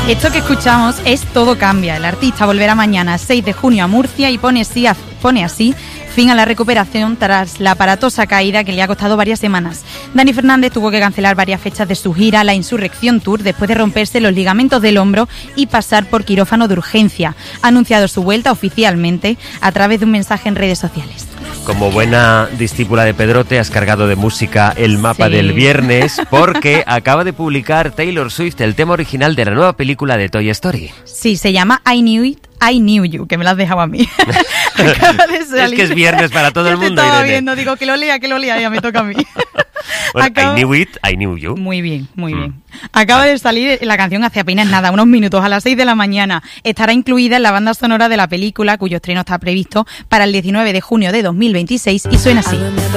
Esto que escuchamos es Todo cambia. El artista volverá mañana 6 de junio a Murcia y pone así fin a la recuperación tras la aparatosa caída que le ha costado varias semanas. Dani Fernández tuvo que cancelar varias fechas de su gira, la Insurrección Tour, después de romperse los ligamentos del hombro y pasar por quirófano de urgencia. Ha anunciado su vuelta oficialmente a través de un mensaje en redes sociales. Como buena discípula de Pedrote, has cargado de música el mapa del viernes porque acaba de publicar Taylor Swift el tema original de la nueva película de Toy Story. Sí, se llama I Knew You, que me lo has dejado a mí. Acaba de salir. Es que es viernes para todo el mundo, Irene. Estaba Irene. viendo, digo, que lo lea, ya me toca a mí. Bueno, I knew you. Muy bien, muy bien. Acaba de salir la canción hace apenas nada, unos minutos, a las 6 de la mañana. Estará incluida en la banda sonora de la película, cuyo estreno está previsto para el 19 de junio de 2026 y suena así.